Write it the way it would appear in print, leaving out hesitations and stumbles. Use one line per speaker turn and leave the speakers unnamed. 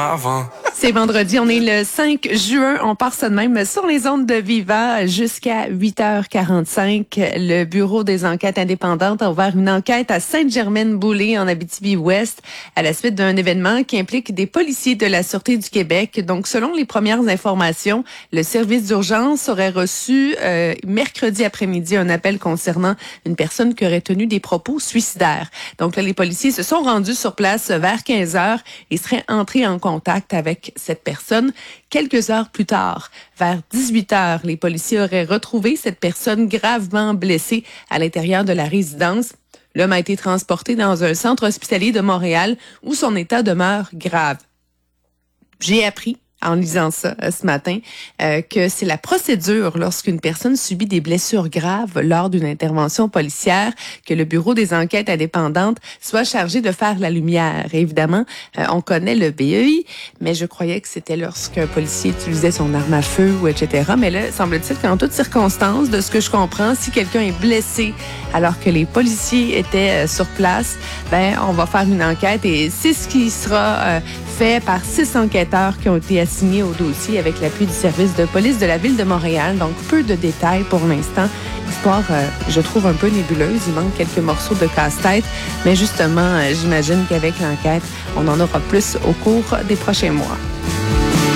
avant.
C'est vendredi, on est le 5 juin, on part ça de même sur les ondes de Viva jusqu'à 8h45. Le Bureau des enquêtes indépendantes a ouvert une enquête à Sainte-Germaine-Boulay en Abitibi-Ouest à la suite d'un événement qui implique des policiers de la Sûreté du Québec. Donc, selon les premières informations, le service d'urgence aurait reçu mercredi après-midi un appel concernant une personne qui aurait tenu des propos suicidaires. Donc là, les policiers se sont rendus sur place vers 15h et seraient entrés en contact avec cette personne. Quelques heures plus tard, vers 18h, les policiers auraient retrouvé cette personne gravement blessée à l'intérieur de la résidence. L'homme a été transporté dans un centre hospitalier de Montréal où son état demeure grave. J'ai appris en lisant ça ce matin, que c'est la procédure lorsqu'une personne subit des blessures graves lors d'une intervention policière que le Bureau des enquêtes indépendantes soit chargé de faire la lumière. Et évidemment, on connaît le BEI, mais je croyais que c'était lorsqu'un policier utilisait son arme à feu ou etc. Mais là, semble-t-il qu'en toutes circonstances, de ce que je comprends, si quelqu'un est blessé alors que les policiers étaient sur place, ben on va faire une enquête et c'est ce qui sera fait par 6 enquêteurs qui ont été assignés au dossier avec l'appui du service de police de la Ville de Montréal. Donc, peu de détails pour l'instant. Histoire, je trouve un peu nébuleuse. Il manque quelques morceaux de casse-tête. Mais justement, j'imagine qu'avec l'enquête, on en aura plus au cours des prochains mois.